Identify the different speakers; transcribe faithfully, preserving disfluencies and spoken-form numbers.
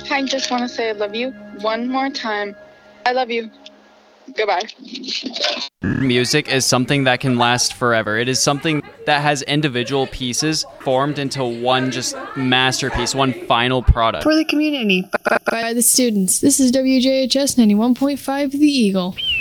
Speaker 1: I just want to say I love you one more time. I love you. Goodbye.
Speaker 2: Music is something that can last forever. It is something that has individual pieces formed into one just masterpiece, one final product.
Speaker 3: For the community.
Speaker 4: By the students. This is W J H S ninety-one point five The Eagle.